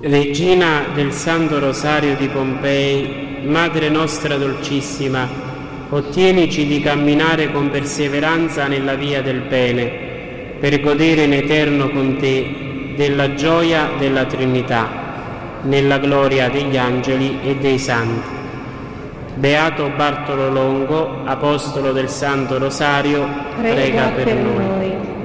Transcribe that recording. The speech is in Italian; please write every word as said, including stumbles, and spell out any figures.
Regina del Santo Rosario di Pompei, Madre nostra dolcissima, ottienici di camminare con perseveranza nella via del bene, per godere in eterno con te della gioia della Trinità, nella gloria degli angeli e dei santi. Beato Bartolo Longo, Apostolo del Santo Rosario, prega, prega per, per noi. noi.